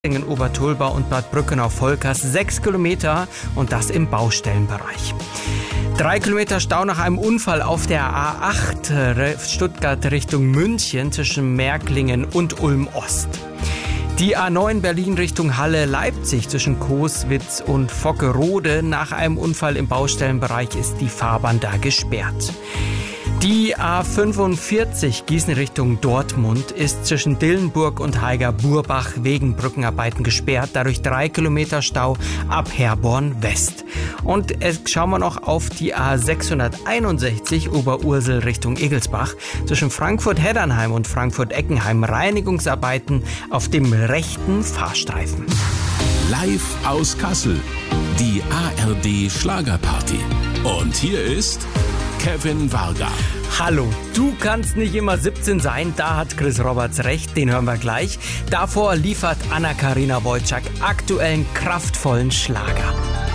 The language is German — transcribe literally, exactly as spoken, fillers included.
Obertolbau und Bad Brückenau-Volkers sechs Kilometer und das im Baustellenbereich. Drei Kilometer Stau nach einem Unfall auf der A acht Stuttgart Richtung München zwischen Märklingen und Ulm-Ost. Die A neun Berlin Richtung Halle-Leipzig zwischen Coswitz und Vockerode. Nach einem Unfall im Baustellenbereich ist die Fahrbahn da gesperrt. Die A fünfundvierzig Gießen Richtung Dortmund ist zwischen Dillenburg und Haiger-Burbach wegen Brückenarbeiten gesperrt. Dadurch drei Kilometer Stau ab Herborn West. Und jetzt schauen wir noch auf die A sechshunderteinundsechzig Oberursel Richtung Egelsbach. Zwischen Frankfurt-Heddernheim und Frankfurt-Eckenheim Reinigungsarbeiten auf dem rechten Fahrstreifen. Live aus Kassel, die A R D Schlagerparty. Und hier ist Kevin Varga. Hallo, du kannst nicht immer siebzehn sein, da hat Chris Roberts recht, den hören wir gleich. Davor liefert Anna-Karina Wojcik aktuellen kraftvollen Schlager.